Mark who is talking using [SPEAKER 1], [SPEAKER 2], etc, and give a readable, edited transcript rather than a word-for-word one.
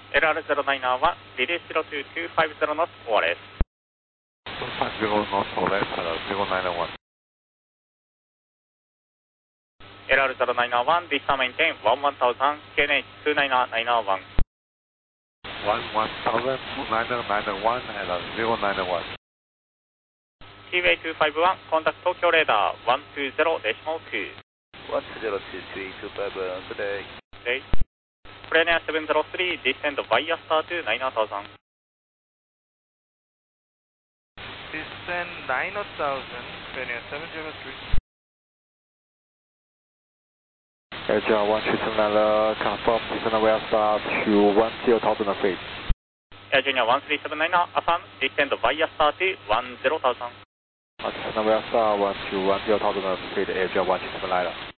[SPEAKER 1] LR091 release 02250 knots ORS
[SPEAKER 2] 250 knots ORS LR091
[SPEAKER 1] LR091 vista maintain 11000 KNH 29991
[SPEAKER 2] 11000 29991 LR091
[SPEAKER 1] Seaway 251 contact Tokyo radar 120.2
[SPEAKER 3] 120.2 today.
[SPEAKER 1] Today Premier 703 descend via star to 9000
[SPEAKER 3] Descend 9000, Premier 703.
[SPEAKER 2] AGR 1379 confirm descend via star to 10,000 feet.
[SPEAKER 1] Air Junior 1379 affirm descend via star to 10,000
[SPEAKER 2] descend via star 10,000 feet, AGR 1379